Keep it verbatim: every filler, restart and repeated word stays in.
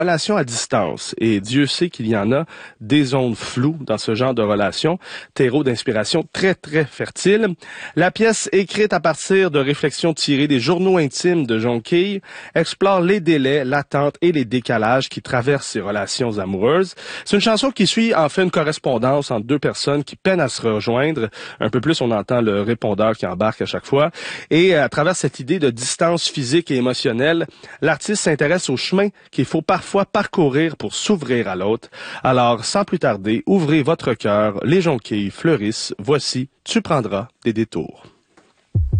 Relation à distance, et Dieu sait qu'il y en a des zones floues dans ce genre de relation, terreau d'inspiration très très fertile. La pièce, écrite à partir de réflexions tirées des journaux intimes de Jonquille, explore les délais, l'attente et les décalages qui traversent ces relations amoureuses. C'est une chanson qui suit en fait une correspondance entre deux personnes qui peinent à se rejoindre. Un peu plus, on entend le répondeur qui embarque à chaque fois. Et à travers cette idée de distance physique et émotionnelle, l'artiste s'intéresse au chemin qu'il faut parfois parcourir pour s'ouvrir à l'autre. Alors, sans plus tarder, ouvrez votre cœur, les jonquilles fleurissent, voici, tu prendras des détours.